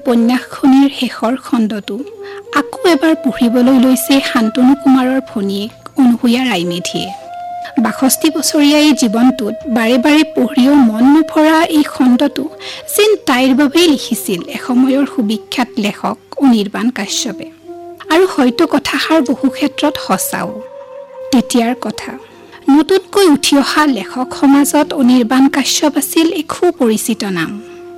উপন্যাসখনিৰ শেষৰ খণ্ডটো আকৌ এবাৰ পঢ়িবলৈ লৈছে শান্তনু কুমাৰৰ ভনীয়েক অনুসূয়া ৰায়মেধিয়ে। ৬২ বছৰীয়া এই জীৱনটোত বাৰে বাৰে পঢ়িও মন নভৰা এই খণ্ডটো যেন তাইৰ বাবেই লিখিছিল এসময়ৰ সুবিখ্যাত লেখক অনিৰ্বাণ কাশ্যপে। আৰু হয়তো কথাষাৰ বহু ক্ষেত্ৰত সঁচাও। তেতিয়াৰ কথা, নতুনকৈ উঠি অহা লেখক সমাজত অনিৰ্বাণ কাশ্যপ আছিল এক সুপৰিচিত নাম,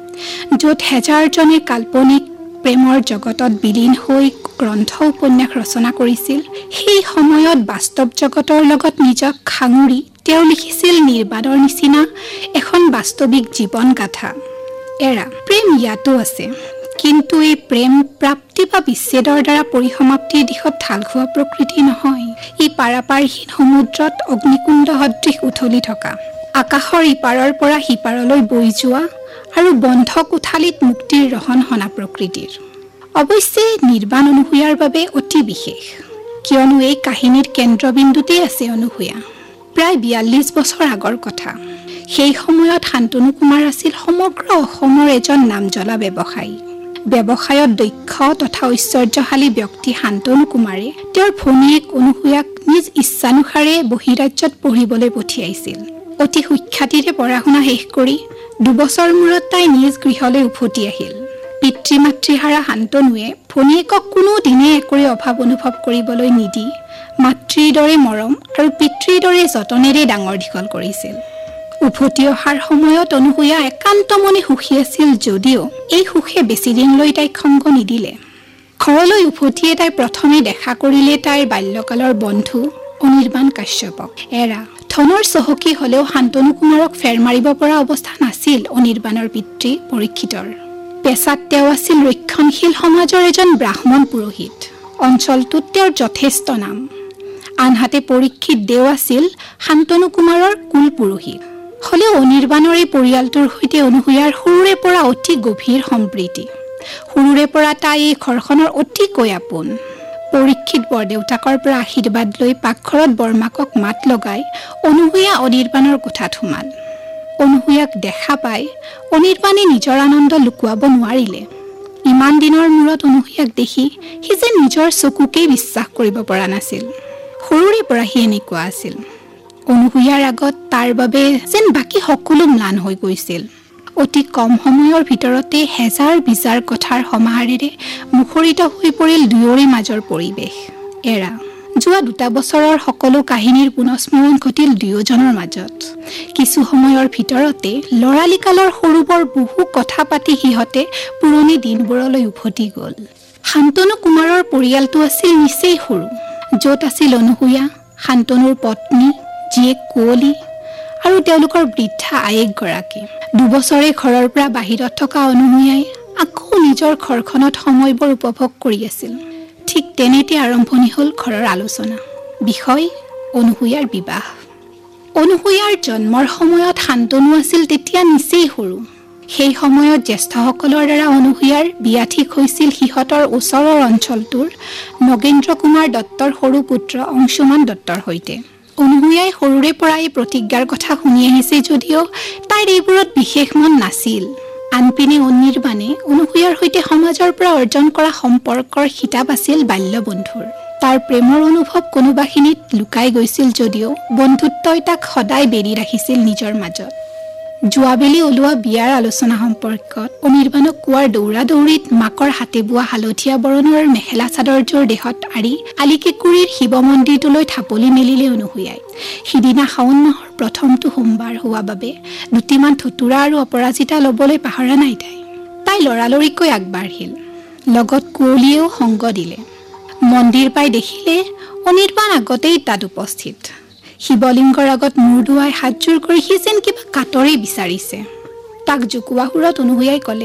য'ত হেজাৰজনে কাল্পনিক প্ৰেমৰ জগতত বিলীন হৈ গ্ৰন্থ উপন্যাস ৰচনা কৰিছিল। সেই সময়ত বাস্তৱ জগতৰ লগত নিজক সাঙুৰি তেওঁ লিখিছিল নিৰ্বাণৰ নিচিনা এখন বাস্তৱিক জীৱন গাথা। এৰা প্ৰেম ইয়াতো আছে, কিন্তু এই প্ৰেম প্ৰাপ্তি বা বিচ্ছেদৰ দ্বাৰা পৰিসমাপ্তিৰ দিশত ঢাল খোৱা প্ৰকৃতি নহয়। ই পাৰাপাৰহীন সমুদ্ৰত অগ্নিকুণ্ড সদৃশ উথলি থকা, আকাশৰ ইপাৰৰ পৰা সিপাৰলৈ বৈ যোৱা আৰু বন্ধ কোঠালিত মুক্তিৰ ৰহন সনা প্ৰকৃতিৰ। অৱশ্যে নিৰ্বাণ অনুসূয়াৰ বাবে অতি বিশেষ, কিয়নো এই কাহিনীৰ কেন্দ্ৰবিন্দুতেই আছে অনুসূয়া। প্ৰায় ৪২ বছৰ আগৰ কথা। সেই সময়ত শান্তনু কুমাৰ আছিল সমগ্ৰ অসমৰ এজন নামজ্বলা ব্যৱসায়ী। ব্যৱসায়ত দক্ষ তথা ঐশ্বৰ্যশালী ব্যক্তি শান্তনু কুমাৰে তেওঁৰ ভনীয়েক অনুসূয়াক নিজ ইচ্ছানুসাৰে বহিৰাজ্যত পঢ়িবলৈ পঠিয়াইছিল। অতি সুখ্যাতিৰে পঢ়া শুনা শেষ কৰি ২ বছৰ মূৰত তাই নিজ গৃহলৈ উভতি আহিল। পিতৃ মাতৃহাৰা শান্তনুৱে ভনীয়েকক কোনো দিনে একোৰে অভাৱ অনুভৱ কৰিবলৈ নিদি মাতৃৰ দৰে মৰম আৰু পিতৃৰ দৰে যতনেৰে ডাঙৰ দীঘল কৰিছিল। উভতি অহাৰ সময়ত অনুসূয়া একান্ত মনে সুখী আছিল যদিও এই সুখে বেছিদিনলৈ তাইক সংগ নিদিলে। ঘৰলৈ উভতিয়ে তাই প্ৰথমে দেখা কৰিলে তাইৰ বাল্যকালৰ বন্ধু অনিৰ্বাণ কাশ্যপক। এৰা ধনৰ চহকী হলেও শান্তনু কুমাৰক ফেৰ মাৰিব পৰা অৱস্থা নাছিল অনিৰ্বাণৰ পিতৃ পৰীক্ষিতৰ। পেছাত তেওঁ আছিল ৰক্ষণশীল সমাজৰ এজন ব্ৰাহ্মণ পুৰোহিত। অঞ্চলটোত তেওঁৰ যথেষ্ট নাম। আনহাতে পৰীক্ষিত দেও আছিল শান্তনু কুমাৰৰ কুল পুৰোহিত। হলেও অনিৰ্বাণৰ এই পৰিয়ালটোৰ সৈতে অনুসূয়াৰ সৰুৰে পৰা অতি গভীৰ সম্প্ৰীতি। সৰুৰে পৰা তাই এই ঘৰখনৰ অতিকৈ আপোন। পৰীক্ষিত বৰদেউতাকৰ পৰা আশীৰ্বাদ লৈ পাকঘৰত বৰমাকক মাত লগাই অনুসূয়া অনিৰ্বাণৰ কোঠাত সোমাল। অনুসূয়াক দেখা পাই অনিৰ্বাণে নিজৰ আনন্দ লুকুৱাব নোৱাৰিলে। ইমান দিনৰ মূৰত অনুসূয়াক দেখি সি যেন নিজৰ চকুকেই বিশ্বাস কৰিব পৰা নাছিল। সৰুৰে পৰা সি এনেকুৱা আছিল। অনুসূয়াৰ আগত তাৰ বাবে যেন বাকী সকলো ম্লান হৈ গৈছিল। অতি কম সময়ৰ ভিতৰতে হেজাৰ বিজাৰ কথাৰ সমাহাৰেৰে মুখৰিত হৈ পৰিল দুয়োৰে মাজৰ পৰিৱেশ। এৰা যোৱা ২ বছৰৰ সকলো কাহিনীৰ পুনঃস্মৰণ ঘটিল দুয়োজনৰ মাজত। কিছু সময়ৰ ভিতৰতে লৰালিকালৰ সৰু বৰ বহু কথা পাতি সিহঁতে পুৰণি দিনবোৰলৈ উভতি গ'ল। শান্তনু কুমাৰৰ পৰিয়ালটো আছিল নিচেই সৰু, য'ত আছিল অনুসূয়া, শান্তনুৰ পত্নী, জীয়েক কুঁৱলী আৰু তেওঁলোকৰ বৃদ্ধা আয়েকগৰাকী। ২ বছৰে ঘৰৰ পৰা বাহিৰত থকা অনুসূয়াই আকৌ নিজৰ ঘৰখনত সময়বোৰ উপভোগ কৰি আছিল। ঠিক তেনেতে আৰম্ভণি হ'ল ঘৰৰ আলোচনা। বিষয় অনুসূয়াৰ বিবাহ। অনুসূয়াৰ জন্মৰ সময়ত শান্তনু আছিল তেতিয়া নিচেই সৰু। সেই সময়ত জ্যেষ্ঠসকলৰ দ্বাৰা অনুসূয়াৰ বিয়া ঠিক হৈছিল সিহঁতৰ ওচৰৰ অঞ্চলটোৰ নগেন্দ্ৰ কুমাৰ দত্তৰ সৰু পুত্ৰ অংশুমান দত্তৰ সৈতে। অনুসূয়াই সৰুৰে পৰা এই প্ৰতিজ্ঞাৰ কথা শুনি আহিছে যদিও তাইৰ এইবোৰত বিশেষ মন নাছিল। আনপিনে অনিৰ্বাণে অনুসূয়াৰ সৈতে সমাজৰ পৰা অৰ্জন কৰা সম্পৰ্কৰ খিতাপ আছিল বাল্যবন্ধুৰ। তাৰ প্ৰেমৰ অনুভৱ কোনোবাখিনিত লুকাই গৈছিল যদিও বন্ধুত্বই তাক সদায় বেৰি ৰাখিছিল নিজৰ মাজত। যোৱাবেলি ওলোৱা বিয়াৰ আলোচনা সম্পৰ্কত অনিৰ্বাণক কোৱাৰ দৌৰা দৌৰিত মাকৰ হাতে বোৱা হালধীয়া বৰণৰ মেখেলা চাদৰযোৰ দেহত আৰি আলিকেকুৰিৰ শিৱ মন্দিৰটোলৈ থাপলি মেলিলে অনুসূয়াই। সিদিনা শাওণ মাহৰ প্ৰথমটো সোমবাৰ হোৱা বাবে দুটিমান ধতুৰা আৰু অপৰাজিতা ল'বলৈ পাহৰা নাই তাই লৰালৰিকৈ আগবাঢ়িল। লগত কুঁৱলীয়েও সংগ দিলে। মন্দিৰ পাই দেখিলে অনিৰ্বাণ আগতেই তাত উপস্থিত। শিৱলিংগৰ আগত মূৰ ধুৱাই হাতযোৰ কৰি সি যেন কিবা কাটৰে বিচাৰিছে। তাক জোকোৱা সুৰত অনুসূয়াই ক'লে,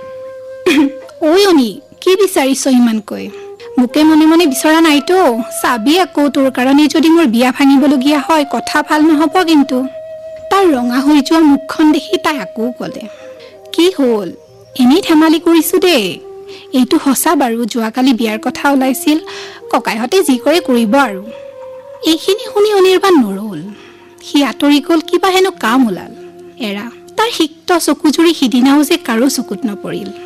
ঐ অনি, কি বিচাৰিছ ইমানকৈ? মোকে মনে মনে বিচৰা নাইতো। চাবি আকৌ, তোৰ কাৰণে যদি মোৰ বিয়া ভাঙিবলগীয়া হয় কথা ভাল নহ'ব কিন্তু। তাৰ ৰঙা হৈ যোৱা মুখখন দেখি তাই আকৌ ক'লে, কি হ'ল? এনেই ধেমালি কৰিছো দেই। এইটো সঁচা বাৰু, যোৱাকালি বিয়াৰ কথা ওলাইছিল। ককাইহঁতে যি কৰে কৰিব আৰু। এইখিনি শুনি অনিৰ্বাণ নৰল। সি আঁতৰি গ'ল, কিবা হেনো কাম ওলাল। এৰা তাৰ সিক্ত চকুজুৰি সিদিনাও যে কাৰো চকুত নপৰিল।